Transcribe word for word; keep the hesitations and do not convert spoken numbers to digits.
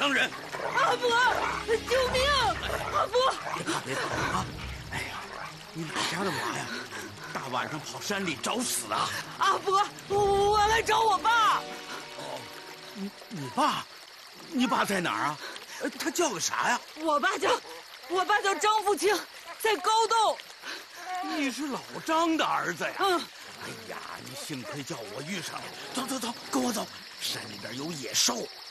伤人。 阿伯，救命！阿伯， 别怕别怕啊！哎呀，你哪家的娃呀？大晚上跑山里找死啊！ 阿伯，我来找我爸。 哦，你你爸？你爸在哪儿啊？他叫个啥呀？ 我爸叫，我爸叫张富清，在高洞。 你是老张的儿子呀？ 嗯。 哎呀，你幸亏叫我遇上了。走走走，跟我走，山里边有野兽。